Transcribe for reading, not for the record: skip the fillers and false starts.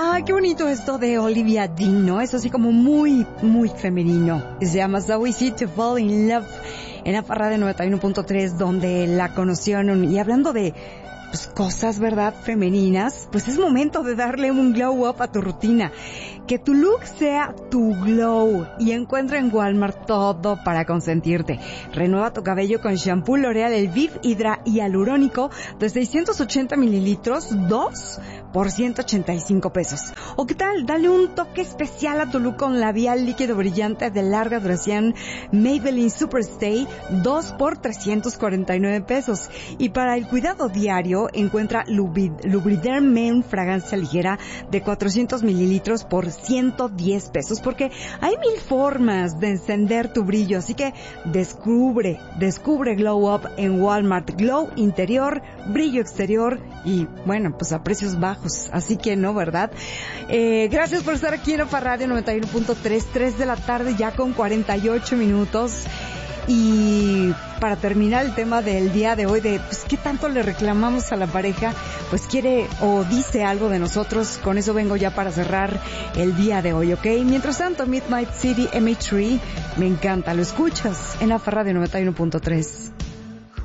Ah, qué bonito esto de Olivia Dean, ¿no? Es así como muy, muy femenino. Se llama So Easy to Fall in Love en la Parra de 91.3, donde la conocieron. Y hablando de pues, cosas, ¿verdad?, femeninas, pues es momento de darle un glow up a tu rutina. Que tu look sea tu glow y encuentra en Walmart todo para consentirte. Renueva tu cabello con shampoo L'Oreal Elvive Hidra Hialurónico de 680 mililitros, 2 por 185 pesos. ¿O qué tal? Dale un toque especial a tu look con labial líquido brillante de larga duración Maybelline Superstay, 2 por 349 pesos. Y para el cuidado diario, encuentra Lubriderm Men fragancia ligera de 400 mililitros por 110 pesos, porque hay mil formas de encender tu brillo, así que descubre Glow Up en Walmart. Glow interior, brillo exterior y bueno, pues a precios bajos, así que no, ¿verdad? Gracias por estar aquí en Opa Radio 91.3, 3 de la tarde ya con 48 minutos. Y para terminar el tema del día de hoy de pues qué tanto le reclamamos a la pareja, pues quiere o dice algo de nosotros, con eso vengo ya para cerrar el día de hoy, ¿ok? Mientras tanto, Midnight City M3, me encanta, lo escuchas en la Farra de 91.3.